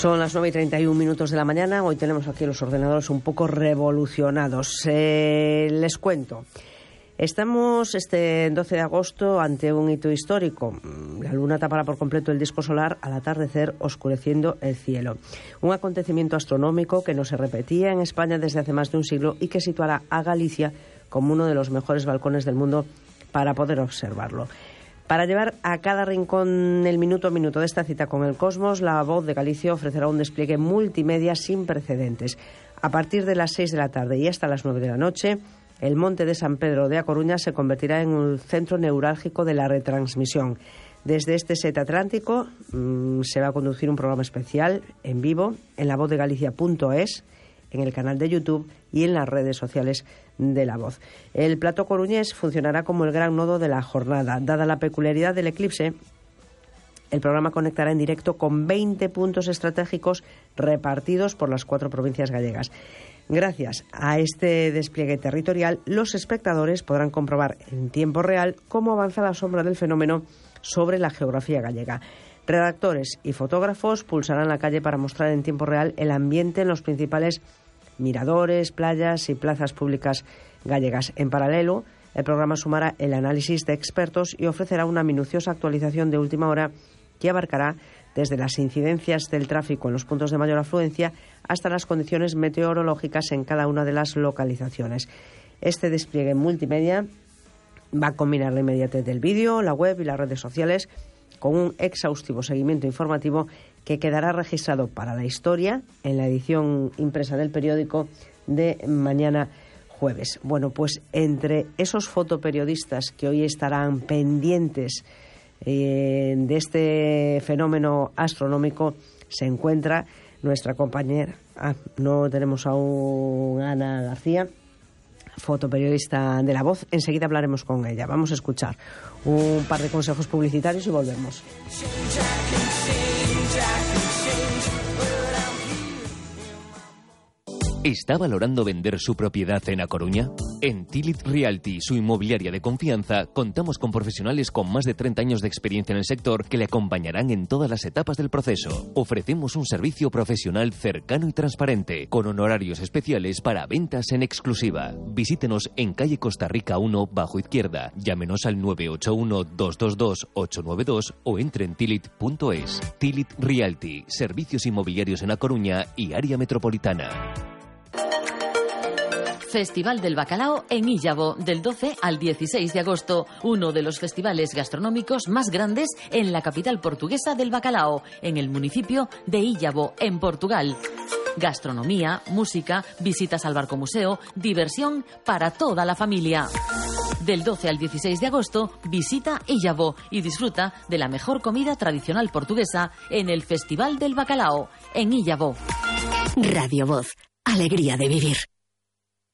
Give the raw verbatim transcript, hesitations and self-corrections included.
Son las nueve y treinta y un minutos de la mañana. Hoy tenemos aquí los ordenadores un poco revolucionados. Eh, les cuento. Estamos este doce de agosto ante un hito histórico. La luna tapará por completo el disco solar al atardecer, oscureciendo el cielo. Un acontecimiento astronómico que no se repetía en España desde hace más de un siglo y que situará a Galicia como uno de los mejores balcones del mundo para poder observarlo. Para llevar a cada rincón el minuto a minuto de esta cita con el cosmos, La Voz de Galicia ofrecerá un despliegue multimedia sin precedentes. A partir de las seis de la tarde y hasta las nueve de la noche, el Monte de San Pedro de A Coruña se convertirá en un centro neurálgico de la retransmisión. Desde este set atlántico mmm, se va a conducir un programa especial en vivo en la voz de galicia punto es, en el canal de YouTube y en las redes sociales de La Voz. El plató coruñés funcionará como el gran nodo de la jornada. Dada la peculiaridad del eclipse, el programa conectará en directo con veinte puntos estratégicos repartidos por las cuatro provincias gallegas. Gracias a este despliegue territorial, los espectadores podrán comprobar en tiempo real cómo avanza la sombra del fenómeno sobre la geografía gallega. Redactores y fotógrafos pulsarán la calle para mostrar en tiempo real el ambiente en los principales miradores, playas y plazas públicas gallegas. En paralelo, el programa sumará el análisis de expertos y ofrecerá una minuciosa actualización de última hora que abarcará desde las incidencias del tráfico en los puntos de mayor afluencia hasta las condiciones meteorológicas en cada una de las localizaciones. Este despliegue multimedia va a combinar la inmediatez del vídeo, la web y las redes sociales con un exhaustivo seguimiento informativo que quedará registrado para la historia en la edición impresa del periódico de mañana jueves. Bueno, pues entre esos fotoperiodistas que hoy estarán pendientes eh, de este fenómeno astronómico se encuentra nuestra compañera, ah, no tenemos aún a Ana García, fotoperiodista de La Voz. Enseguida hablaremos con ella. Vamos a escuchar un par de consejos publicitarios y volvemos. ¿Está valorando vender su propiedad en A Coruña? En Tilit Realty, su inmobiliaria de confianza, contamos con profesionales con más de treinta años de experiencia en el sector que le acompañarán en todas las etapas del proceso. Ofrecemos un servicio profesional cercano y transparente, con honorarios especiales para ventas en exclusiva. Visítenos en calle Costa Rica uno, bajo izquierda. Llámenos al nueve ocho uno, dos dos dos, ocho nueve dos o entre en tilit punto es. Tilit Realty, servicios inmobiliarios en A Coruña y área metropolitana. Festival del Bacalao en Illavo, del doce al dieciséis de agosto. Uno de los festivales gastronómicos más grandes en la capital portuguesa del bacalao, en el municipio de Illavo, en Portugal. Gastronomía, música, visitas al barco museo, diversión para toda la familia. Del doce al dieciséis de agosto, visita Illavo y disfruta de la mejor comida tradicional portuguesa en el Festival del Bacalao, en Illavo. Radio Voz, alegría de vivir.